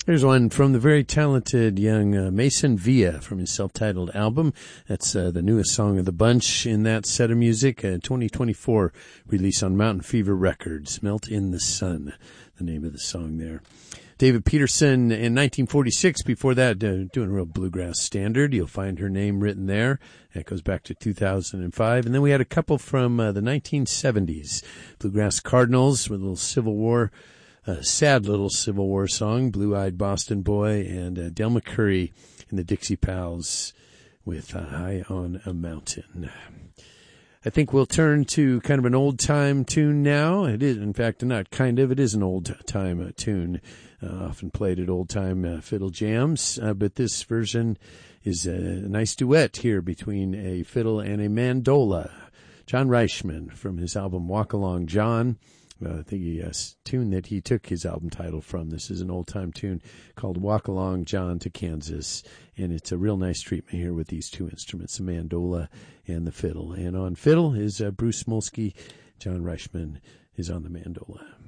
Here's one from the very talented young Mason Villa from his self-titled album. That's the newest song of the bunch in that set of music. 2024 release on Mountain Fever Records. Melt in the Sun, the name of the song there. David Peterson in 1946. Before that, doing a real bluegrass standard. You'll find her name written there. That goes back to 2005. And then we had a couple from the 1970s. Bluegrass Cardinals with a little Civil War. Sad little Civil War song, Blue-Eyed Boston Boy, and Del McCoury and the Dixie Pals with High on a Mountain. I think we'll turn to kind of an old-time tune now. It is, in fact, not kind of, it is an old-time tune, often played at old-time fiddle jams, but this version is a nice duet here between a fiddle and a mandola. John Reischman from his album Walk Along John. I think a tune that he took his album title from. This is an old-time tune called Walk Along John to Kansas, and it's a real nice treatment here with these two instruments, the mandola and the fiddle. And on fiddle is Bruce Molsky. John Reischman is on the mandola.